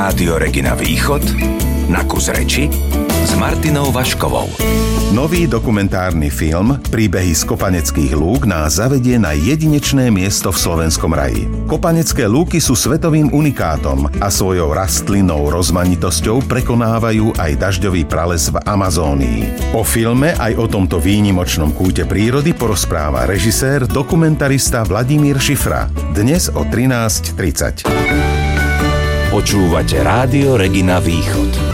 Rádio Regina Východ na kus reči s Martinou Vaškovou. Nový dokumentárny film Príbehy z Kopaneckých lúk nás zavedie na jedinečné miesto v slovenskom raji. Kopanecké lúky sú svetovým unikátom a svojou rastlinnou rozmanitosťou prekonávajú aj dažďový prales v Amazónii. O filme aj o tomto výnimočnom kúte prírody porozpráva režisér, dokumentarista Vladimír Šifra dnes o 13:30. Počúvate Rádio Regina Východ.